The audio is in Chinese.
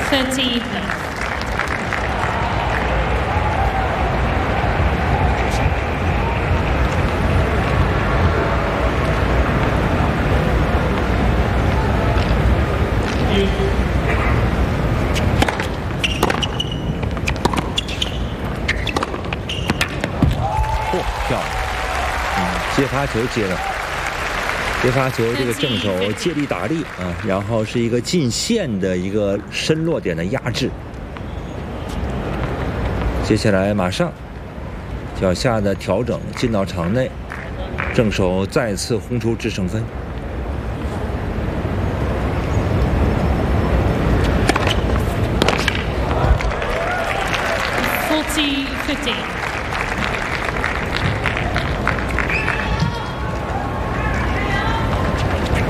30 left. 漂亮！接发球接的，接发球这个正手借力打力啊，然后是一个进线的一个深落点的压制。接下来马上脚下的调整进到场内，正手再次轰出制胜分。